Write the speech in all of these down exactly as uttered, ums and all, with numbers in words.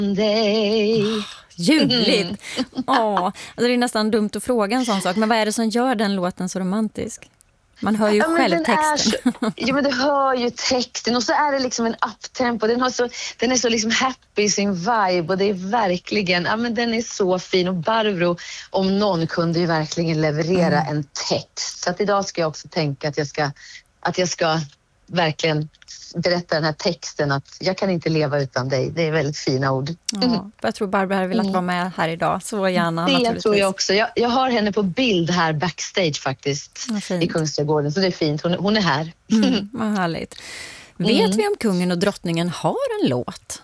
dig. Ljuvligt. Mm. Åh, alltså det är nästan dumt att fråga en sån sak. Men vad är det som gör den låten så romantisk? Man hör ju ja, själv texten. Så, ja, men du hör ju texten. Och så är det liksom en uptempo. Den, har så, den är så liksom happy i sin vibe. Och det är verkligen, ja men den är så fin. Och Barbro, om någon, kunde ju verkligen leverera mm. en text. Så att idag ska jag också tänka att jag ska, att jag ska verkligen berätta den här texten, att jag kan inte leva utan dig. Det är väldigt fina ord. Ja, jag tror Barbro hade velat vara med här idag. Så gärna, det naturligtvis. tror jag också. Jag, jag har henne på bild här backstage faktiskt. I Kungsträdgården. Så det är fint. Hon, hon är här. Mm, vad härligt. Vet mm. vi om kungen och drottningen har en låt?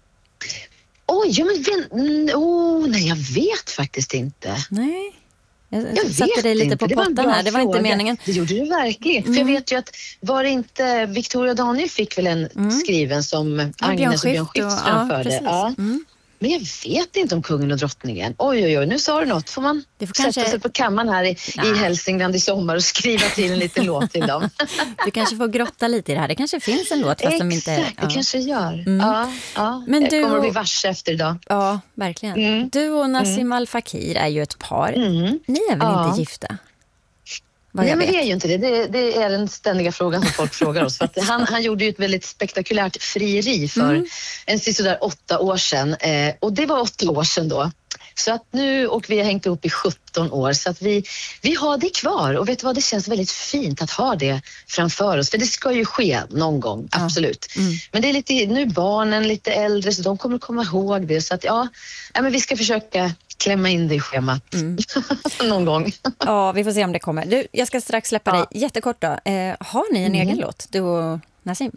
Oj, ja, men oh, nej, jag vet faktiskt inte. Nej. Jag, jag satte dig lite inte. på det potten här, det var fråga. Inte meningen. Det gjorde du verkligen. Mm. För jag vet ju att, var det inte Victoria och Daniel fick väl en mm. skriven som Agnes och Björn Skifs framförde. Ja, ja. Mm. Men jag vet inte om kungen och drottningen. Oj, oj, oj, nu sa du något. Får man får sätta kanske... sig på kammaren här i, i Hälsingland i sommar och skriva till en liten låt till dem. Du kanske får grotta lite i det här. Det kanske finns en låt fast Exakt, de inte... Exakt, ja. det kanske gör. Mm. Ja, ja. Men jag du kommer och... att bli varse efter idag. Ja, verkligen. Mm. Du och Nassim mm. Al Fakir är ju ett par. Mm. Ni är väl ja. inte gifta? Nej, men det är ju inte det. det. Det är den ständiga frågan som folk frågar oss. För att han, han gjorde ju ett väldigt spektakulärt frieri för mm. en sådär åtta år sedan. Eh, och det var åtta år sedan då. Så att nu, och vi har hängt ihop i sjutton år. Så att vi, vi har det kvar. Och vet du vad, det känns väldigt fint att ha det framför oss. För det ska ju ske någon gång, ja. absolut. Mm. Men det är lite, nu är barnen lite äldre så de kommer komma ihåg det. Så att ja, ja men vi ska försöka klämma in det i schemat mm. någon gång. Ja, vi får se om det kommer. Du, jag ska strax släppa ja. dig jättekort då. Eh, har ni en mm. egen låt, du och Nassim?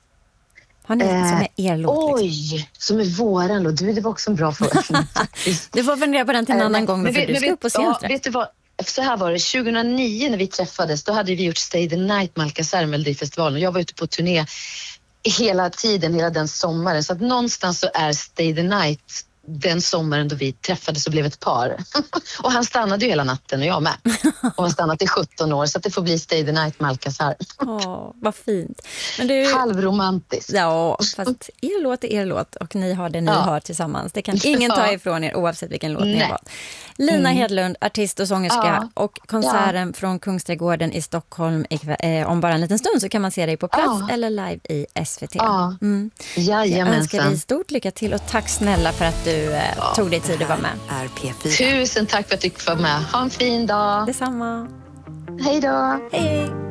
Har ni eh, som är er låt? Oj, liksom? Som är våran låt. Du, det var också en bra fråga. Du får fundera på den till en eh, annan men, gång. Men, för men, du ska vet, upp och se ja, vet du vad? Så här var det, tjugohundranio när vi träffades, då hade vi gjort Stay the Night med Alcazar Melodifestivalen. Och jag var ute på turné hela tiden, hela den sommaren. Så att någonstans så är Stay the Night den sommaren då vi träffades och blev ett par. Och han stannade ju hela natten och jag med. Och han stannade i sjutton år så att det får bli Stay the Night med Alcazar. Åh, vad fint. Men du... Halvromantiskt. Ja, fast er låt är er låt och ni har det ni ja. har tillsammans. Det kan ingen ta ifrån er oavsett vilken låt Nej. ni har valt. Lina mm. Hedlund, artist och sångerska ja. och konserten ja. från Kungsträdgården i Stockholm eh, om bara en liten stund så kan man se dig på plats ja. eller live i S V T. Ja. Mm. Jag önskar dig stort lycka till och tack snälla för att du eh, ja. tog dig tid att vara med. Är P fyra. Tusen tack för att du fick vara med. Ha en fin dag. Detsamma. Hej då. Hej.